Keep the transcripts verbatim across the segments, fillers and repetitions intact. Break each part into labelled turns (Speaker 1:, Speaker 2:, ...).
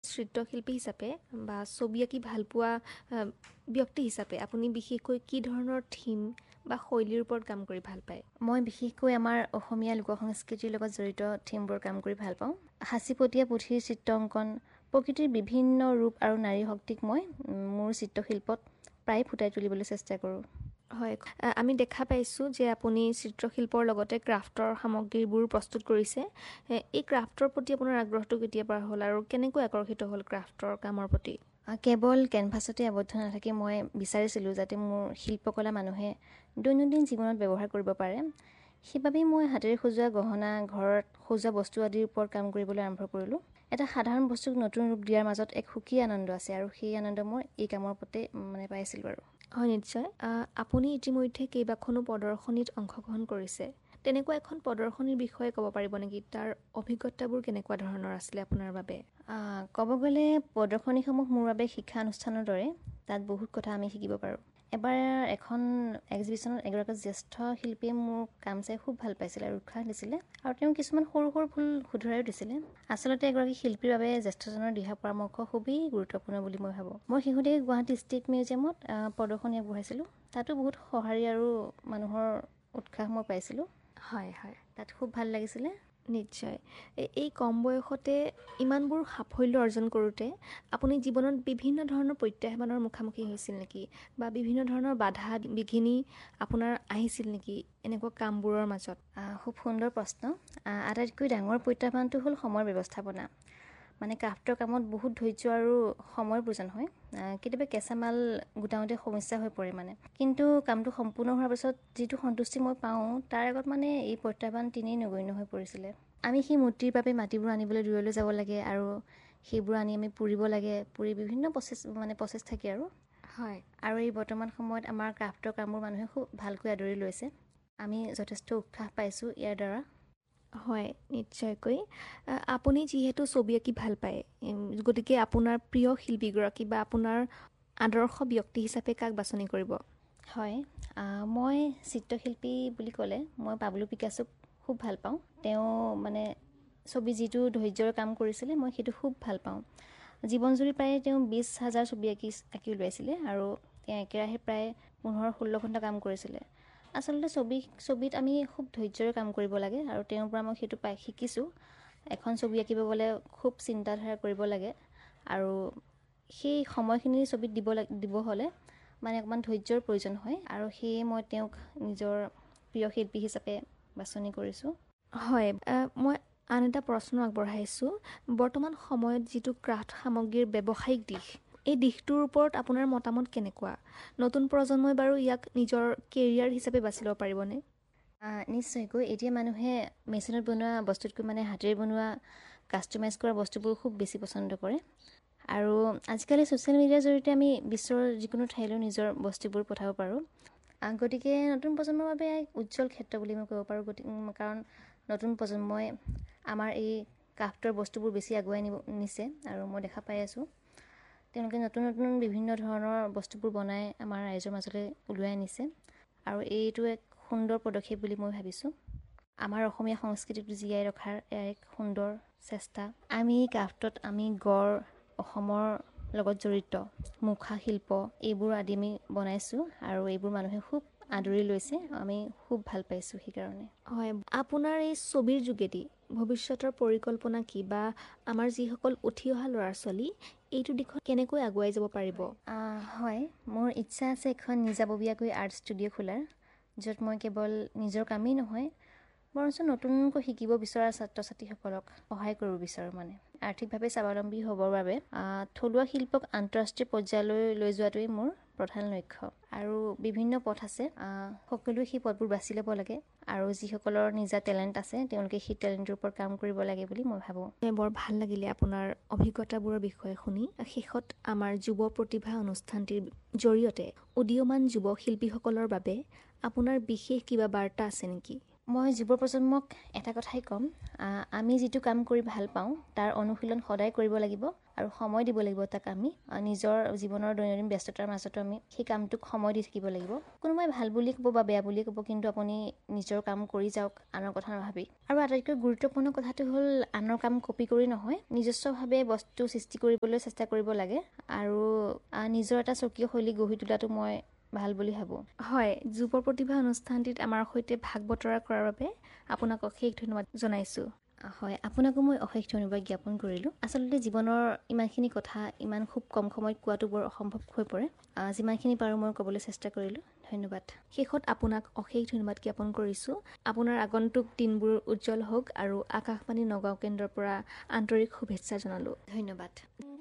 Speaker 1: চিত্ৰশিল্পী হিচাপে বা ছবি আঁকি ভাল পোৱা ব্যক্তি হিচাপে আপুনি বিশেষকৈ কি ধৰণৰ থিম বা শৈলীৰ ওপৰত কাম কৰি ভাল পায়?
Speaker 2: মই বিশেষকৈ আমাৰ অসমীয়া লোক সংস্কৃতিৰ লগত জড়িত থিমবোৰ কাম কৰি ভাল পাওঁ। সাঁচিপতীয়া পুথিৰ চিত্ৰ অংকন, প্ৰকৃতিৰ বিভিন্ন ৰূপ আৰু নাৰী শক্তিক মই মোৰ চিত্ৰশিল্পত প্ৰায় ফুটাই তুলিবলৈ চেষ্টা কৰোঁ।
Speaker 1: হয়, আমি দেখা পাইছোঁ যে আপুনি চিত্ৰশিল্পৰ লগতে ক্ৰাফ্টৰ সামগ্ৰীবোৰ প্ৰস্তুত কৰিছে। এই ক্ৰাফ্টৰ প্ৰতি আপোনাৰ আগ্ৰহটো কেতিয়াৰ পৰা হ'ল আৰু কেনেকৈ আকৰ্ষিত হ'ল ক্ৰাফ্টৰ কামৰ প্ৰতি?
Speaker 2: কেৱল কেনভাছতে আবদ্ধ নাথাকি মই বিচাৰিছিলোঁ যাতে মোৰ শিল্পকলা মানুহে দৈনন্দিন জীৱনত ব্যৱহাৰ কৰিব পাৰে। সেইবাবেই মই হাতেৰে সজোৱা গহনা, ঘৰত সজোৱা বস্তু আদিৰ ওপৰত কাম কৰিবলৈ আৰম্ভ কৰিলোঁ। এটা সাধাৰণ বস্তুক নতুন ৰূপ দিয়াৰ মাজত এক সুকীয়া আনন্দ আছে আৰু সেই আনন্দ মই এই কামৰ প্ৰতি মানে পাইছিলোঁ বাৰু।
Speaker 1: হয়, নিশ্চয়। আপুনি ইতিমধ্যে কেইবাখনো প্ৰদৰ্শনীত অংশগ্ৰহণ কৰিছে। তেনেকুৱা এখন প্ৰদৰ্শনীৰ বিষয়ে ক'ব পাৰিব নেকি? তাৰ অভিজ্ঞতাবোৰ কেনেকুৱা ধৰণৰ আছিলে আপোনাৰ বাবে?
Speaker 2: ক'ব গ'লে প্ৰদৰ্শনীসমূহ মোৰ বাবে শিক্ষা অনুষ্ঠানৰ দৰে। তাত বহুত কথা আমি শিকিব পাৰোঁ। এবাৰ এখন এক্সিবিশ্যনত এগৰাকী জ্যেষ্ঠ শিল্পীয়ে মোৰ কাম চাই খুব ভাল পাইছিলে আৰু উৎসাহ দিছিলে আৰু তেওঁ কিছুমান সৰু সৰু ভুল শুধৰাইও দিছিলে। আচলতে এগৰাকী শিল্পীৰ বাবে জ্যেষ্ঠজনৰ দিহা পৰামৰ্শ খুবেই গুৰুত্বপূৰ্ণ বুলি মই ভাবোঁ। মই শেহতীয়াকৈ গুৱাহাটী ষ্টেট মিউজিয়ামত প্ৰদৰ্শনী আগবঢ়াইছিলোঁ। তাতো বহুত সঁহাৰি আৰু মানুহৰ উৎসাহ মই পাইছিলোঁ।
Speaker 1: হয় হয়,
Speaker 2: তাত খুব ভাল লাগিছিলে।
Speaker 1: নিশ্চয়। এই কম বয়সতে ইমানবোৰ সাফল্য অৰ্জন কৰোঁতে আপুনি জীৱনত বিভিন্ন ধৰণৰ প্ৰত্যাহ্বানৰ মুখামুখি হৈছিল নেকি? বা বিভিন্ন ধৰণৰ বাধা বিঘিনি আপোনাৰ আহিছিল নেকি এনেকুৱা কামবোৰৰ মাজত?
Speaker 2: খুব সুন্দৰ প্ৰশ্ন। আটাইতকৈ ডাঙৰ প্ৰত্যাহ্বানটো হ'ল সময়ৰ ব্যৱস্থাপনা। মানে ক্ৰাফ্টৰ কামত বহুত ধৈৰ্য আৰু সময়ৰ প্ৰয়োজন হয়। কেতিয়াবা কেঁচামাল গোটাওঁতে সমস্যা হৈ পৰে মানে। কিন্তু কামটো সম্পূৰ্ণ হোৱাৰ পিছত যিটো সন্তুষ্টি মই পাওঁ তাৰ আগত মানে এই প্ৰত্যাহ্বান তেনেই নগণ্য হৈ পৰিছিলে। আমি সেই মূৰ্তিৰ বাবে মাটিবোৰ আনিবলৈ দূৰলৈ যাব লাগে আৰু সেইবোৰ আনি আমি পুৰিব লাগে। পুৰি বিভিন্ন প্ৰচেছ মানে প্ৰচেছ থাকে আৰু।
Speaker 1: হয়।
Speaker 2: আৰু এই বৰ্তমান সময়ত আমাৰ ক্ৰাফ্টৰ কামবোৰ মানুহে খুব ভালকৈ আদৰি লৈছে। আমি যথেষ্ট উৎসাহ পাইছোঁ ইয়াৰ দ্বাৰা।
Speaker 1: হয়, নিশ্চয়কৈ। আপুনি যিহেতু ছবি আঁকি ভাল পায়, গতিকে আপোনাৰ প্ৰিয় শিল্পীগৰাকী বা আপোনাৰ আদৰ্শ ব্যক্তি হিচাপে কাক বাছনি কৰিব?
Speaker 2: হয়, মই চিত্ৰশিল্পী বুলি ক'লে মই পাবলো পিকাচোক খুব ভাল পাওঁ। তেওঁ মানে ছবি যিটো ধৈৰ্যৰ কাম কৰিছিলে মই সেইটো খুব ভাল পাওঁ। জীৱনজুৰি প্ৰায় তেওঁ বিছ হাজাৰ ছবি আঁকি আঁকি উলিয়াইছিলে আৰু তেওঁ একেৰাহে প্ৰায় পোন্ধৰ ষোল্ল ঘণ্টা কাম কৰিছিলে। আচলতে ছবি ছবিত আমি খুব ধৈৰ্যৰে কাম কৰিব লাগে আৰু তেওঁৰ পৰা মই সেইটো পাই শিকিছোঁ। এখন ছবি আঁকিব গ'লে খুব চিন্তাধাৰা কৰিব লাগে আৰু সেই সময়খিনি ছবিত দিব লাগ দিব হ'লে মানে অকণমান ধৈৰ্যৰ প্ৰয়োজন হয় আৰু সেয়ে মই তেওঁক নিজৰ প্ৰিয় শিল্পী হিচাপে বাছনি কৰিছোঁ।
Speaker 1: হয়, মই আন এটা প্ৰশ্ন আগবঢ়াইছোঁ। বৰ্তমান সময়ত যিটো ক্ৰাফ্ট সামগ্ৰীৰ ব্যৱসায়িক দিশ, এই দিশটোৰ ওপৰত আপোনাৰ মতামত কেনেকুৱা? নতুন প্ৰজন্মই বাৰু ইয়াক নিজৰ কেৰিয়াৰ হিচাপে বাছি ল'ব পাৰিবনে?
Speaker 2: নিশ্চয়কৈ। এতিয়া মানুহে মেচিনত বনোৱা বস্তুতকৈ মানে হাতেৰে বনোৱা কাষ্টমাইজ কৰা বস্তুবোৰ খুব বেছি পচন্দ কৰে আৰু আজিকালি ছ'চিয়েল মিডিয়াৰ জৰিয়তে আমি বিশ্বৰ যিকোনো ঠাইলৈ নিজৰ বস্তুবোৰ পঠাব পাৰোঁ। গতিকে নতুন প্ৰজন্মৰ বাবে এক উজ্জ্বল ক্ষেত্ৰ বুলি মই ক'ব পাৰোঁ। গতিকে কাৰণ নতুন প্ৰজন্মই আমাৰ এই ক্ৰাফ্টৰ বস্তুবোৰ বেছি আগুৱাই নিব নিছে আৰু মই দেখা পাই আছোঁ। তেওঁলোকে নতুন নতুন বিভিন্ন ধৰণৰ বস্তুবোৰ বনাই আমাৰ ৰাইজৰ মাজলৈ ওলোৱাই নিছে আৰু এইটো এক সুন্দৰ পদক্ষেপ বুলি মই ভাবিছোঁ। আমাৰ অসমীয়া সংস্কৃতিটো জীয়াই ৰখাৰ এক সুন্দৰ চেষ্টা। আমি ক্ৰাফ্টত আমি গড়, অসমৰ লগত জড়িত মুখা শিল্প এইবোৰ আদি আমি বনাইছোঁ আৰু এইবোৰ মানুহে খুব আদৰি লৈছে। আমি খুব ভাল পাইছোঁ সেইকাৰণে।
Speaker 1: হয়, আপোনাৰ এই ছবিৰ যোগেদি ভৱিষ্যতৰ পৰিকল্পনা কি বা আমাৰ যিসকল উঠি অহা ল'ৰা ছোৱালী এইটো দিশত কেনেকৈ আগুৱাই যাব পাৰিব?
Speaker 2: হয়, মোৰ ইচ্ছা আছে এখন নিজাববীয়াকৈ আৰ্ট ষ্টুডিঅ' খোলাৰ, য'ত মই কেৱল নিজৰ কামেই নহয় বৰঞ্চ নতুনকৈ শিকিব বিচৰা ছাত্ৰ ছাত্ৰীসকলক সহায় কৰিব বিচাৰোঁ। মানে আৰ্থিকভাৱে স্বাৱলম্বী হ'বৰ বাবে থলুৱা শিল্পক আন্তঃৰাষ্ট্ৰীয় পৰ্যায়লৈ লৈ যোৱাটোৱেই মোৰ প্ৰধান লক্ষ্য আৰু বিভিন্ন পথ আছে। সকলোৱে সেই পথবোৰ বাছি ল'ব লাগে আৰু যিসকলৰ নিজা টেলেণ্ট আছে তেওঁলোকে সেই টেলেণ্টৰ ওপৰত কাম কৰিব লাগে বুলি মই ভাবোঁ।
Speaker 1: বৰ ভাল লাগিলে আপোনাৰ অভিজ্ঞতাবোৰৰ বিষয়ে শুনি। শেষত আমাৰ যুৱ প্ৰতিভা অনুষ্ঠানটিৰ জৰিয়তে উদীয়মান যুৱ শিল্পীসকলৰ বাবে আপোনাৰ বিশেষ কিবা বাৰ্তা আছে নেকি?
Speaker 2: মই যুৱ প্ৰজন্মক এটা কথাই ক'ম, আমি যিটো কাম কৰি ভাল পাওঁ তাৰ অনুশীলন সদায় কৰিব লাগিব আৰু সময় দিব লাগিব তাক আমি নিজৰ জীৱনৰ দৈনন্দিন ব্যস্ততাৰ মাজতো আমি সেই কামটোক সময় দি থাকিব লাগিব। কোনোবাই ভাল বুলি ক'ব বা বেয়া বুলি ক'ব, কিন্তু আপুনি নিজৰ কাম কৰি যাওক আনৰ কথা নাভাবি। আৰু আটাইতকৈ গুৰুত্বপূৰ্ণ কথাটো হ'ল আনৰ কাম কপি কৰি নহয়, নিজস্বভাৱে বস্তু সৃষ্টি কৰিবলৈ চেষ্টা কৰিব লাগে আৰু নিজৰ এটা স্বকীয় শৈলী গঢ়ি তোলাটো মই ভাল বুলি ভাবোঁ।
Speaker 1: হয়, যুৱ প্ৰতিভা অনুষ্ঠানটিত আমাৰ সৈতে ভাগ বতৰা কৰাৰ বাবে আপোনাক অশেষ ধন্যবাদ জনাইছোঁ।
Speaker 2: হয়, আপোনাকো মই অশেষ ধন্যবাদ জ্ঞাপন কৰিলোঁ। আচলতে জীৱনৰ ইমানখিনি কথা ইমান খুব কম সময়ত কোৱাটো বৰ অসম্ভৱ হৈ পৰে। যিমানখিনি পাৰোঁ মই ক'বলৈ চেষ্টা কৰিলোঁ। ধন্যবাদ।
Speaker 1: শেষত আপোনাক অশেষ ধন্যবাদ জ্ঞাপন কৰিছোঁ। আপোনাৰ আগন্তুক দিনবোৰ উজ্জ্বল হওক আৰু আকাশবাণী নগাঁও কেন্দ্ৰৰ পৰা আন্তৰিক শুভেচ্ছা জনালোঁ।
Speaker 2: ধন্যবাদ।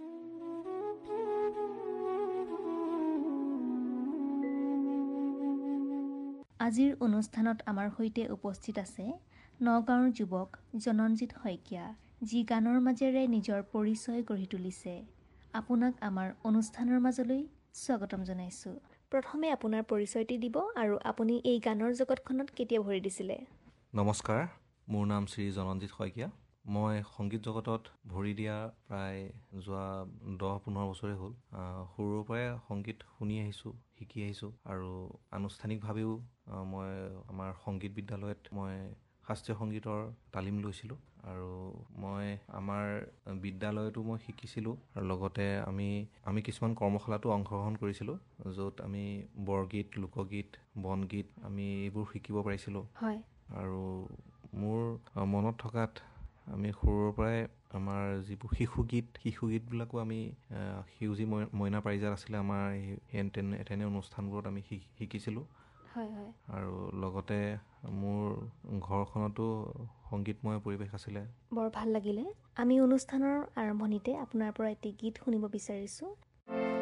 Speaker 1: আজিৰ অনুষ্ঠানত আমাৰ সৈতে উপস্থিত আছে নগাঁৱৰ যুৱক জননজিৎ শইকীয়া, যি গানৰ মাজেৰে নিজৰ পৰিচয় গঢ়ি তুলিছে। আপোনাক আমাৰ অনুষ্ঠানৰ মাজলৈ স্বাগতম জনাইছোঁ। প্ৰথমে আপোনাৰ পৰিচয়টি দিব আৰু আপুনি এই গানৰ জগতখনত কেতিয়া ভৰি দিছিলে?
Speaker 3: নমস্কাৰ, মোৰ নাম শ্ৰী জননজিৎ শইকীয়া। মই সংগীত জগতত ভৰি দিয়া প্ৰায় যোৱা দহ পোন্ধৰ বছৰে হ'ল। সৰুৰ পৰাই সংগীত শুনি আহিছোঁ, শিকি আহিছোঁ আৰু আনুষ্ঠানিকভাৱেও মই আমাৰ সংগীত বিদ্যালয়ত মই শাস্ত্ৰীয় সংগীতৰ তালিম লৈছিলোঁ আৰু মই আমাৰ বিদ্যালয়তো মই শিকিছিলোঁ আৰু লগতে আমি আমি কিছুমান কৰ্মশালাতো অংশগ্ৰহণ কৰিছিলোঁ, য'ত আমি বৰগীত, লোকগীত, বনগীত আমি এইবোৰ শিকিব পাৰিছিলোঁ।
Speaker 1: হয়।
Speaker 3: আৰু মোৰ মনত থকাত আমি সৰুৰ পৰাই আমাৰ যিবোৰ শিশু গীত শিশু গীতবিলাকো আমি সেউজী মইনা পাৰিজাত আছিলে আমাৰ সেই তেনে তেনে অনুষ্ঠানবোৰত আমি শিকিছিলোঁ।
Speaker 1: হয় হয়।
Speaker 3: আৰু লগতে মোৰ ঘৰখনতো সংগীতময় পৰিৱেশ আছিলে।
Speaker 1: বৰ ভাল লাগিলে। আমি অনুষ্ঠানৰ আৰম্ভণিতে আপোনাৰ পৰা এটি গীত শুনিব বিচাৰিছোঁ।